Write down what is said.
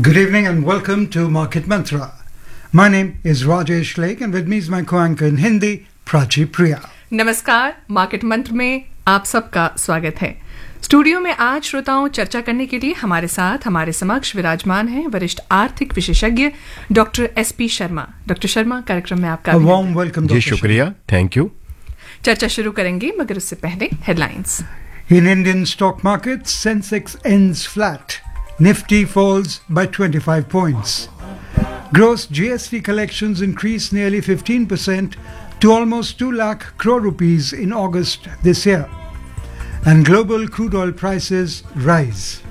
Good evening and welcome to Market Mantra. My name is Rajesh Lake and with me is my co-anchor in Hindi, Prachi Priya. नमस्कार, market मंत्र में आप सबका स्वागत है। Studio में आज श्रोताओं चर्चा करने के लिए हमारे साथ हमारे समक्ष विराजमान हैं वरिष्ठ आर्थिक विशेषज्ञ doctor SP Sharma. Doctor Sharma, कार्यक्रम में आपका A warm welcome, ji Dr. शुक्रिया, थैंक यू। चर्चा शुरू करेंगे मगर उससे पहले headlines. In Indian stock markets, Sensex ends flat. Nifty falls by 25 points. Gross GST collections increased nearly 15% to almost 2 lakh crore rupees in August this year. And global crude oil prices rise.